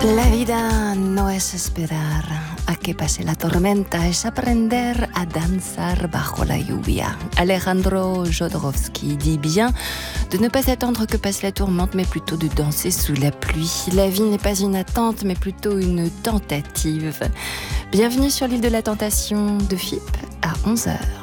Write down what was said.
La vida no es esperar a que pase la tormenta, es aprender a danzar bajo la lluvia. Alejandro Jodorowsky dit bien de ne pas attendre que passe la tourmente, mais plutôt de danser sous la pluie. La vie n'est pas une attente, mais plutôt une tentative. Bienvenue sur l'île de la tentation de FIP à 11h.